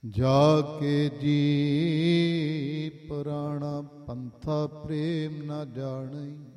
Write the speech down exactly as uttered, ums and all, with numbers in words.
ਜਾ ਕੇ ਜੀ ਪੁਰਾਣਾ ਪੰਥਾ ਪ੍ਰੇਮ ਨਾ ਜਾਣਈ।